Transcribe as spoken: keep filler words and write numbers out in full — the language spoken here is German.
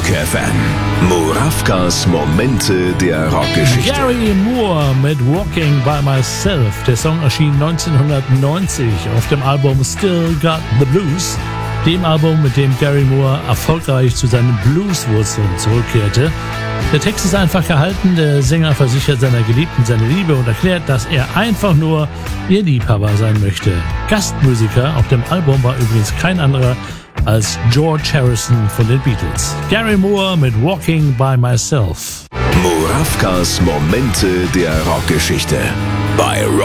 Rock F M. Murawkas Momente der Rockgeschichte. Gary Moore mit Walking by Myself. Der Song erschien neunzehnhundertneunzig auf dem Album Still Got the Blues. Dem Album, mit dem Gary Moore erfolgreich zu seinen Blueswurzeln zurückkehrte. Der Text ist einfach gehalten, der Sänger versichert seiner Geliebten seine Liebe und erklärt, dass er einfach nur ihr Liebhaber sein möchte. Gastmusiker auf dem Album war übrigens kein anderer als George Harrison von den Beatles. Gary Moore mit Walking by Myself. Murawkas Momente der Rockgeschichte bei Rock